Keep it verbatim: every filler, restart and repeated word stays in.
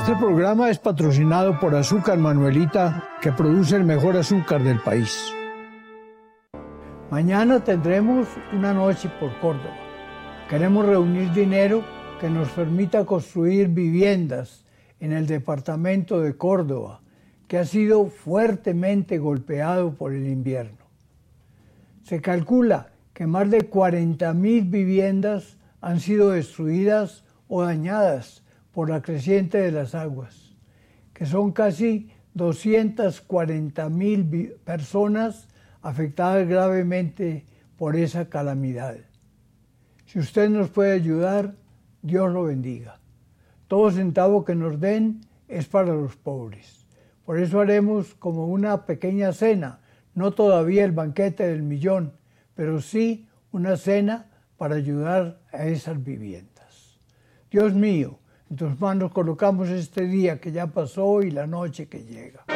Este programa es patrocinado por Azúcar Manuelita, que produce el mejor azúcar del país. Mañana tendremos una noche por Córdoba. Queremos reunir dinero que nos permita construir viviendas en el departamento de Córdoba, que ha sido fuertemente golpeado por el invierno. Se calcula que más de cuarenta mil viviendas han sido destruidas o dañadas por la creciente de las aguas, que son casi doscientas cuarenta mil personas afectadas gravemente por esa calamidad. Si usted nos puede ayudar, Dios lo bendiga. Todo centavo que nos den es para los pobres. Por eso haremos como una pequeña cena, no todavía el banquete del millón, pero sí una cena para ayudar a esas viviendas. Dios mío, en tus manos colocamos este día que ya pasó y la noche que llega.